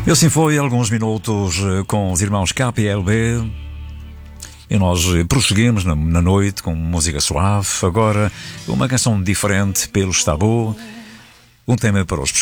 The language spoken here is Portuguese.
E assim foi, alguns minutos com os irmãos KPLB. E nós prosseguimos na noite com música suave. Agora, uma canção diferente pelos Tabu. Um tema para os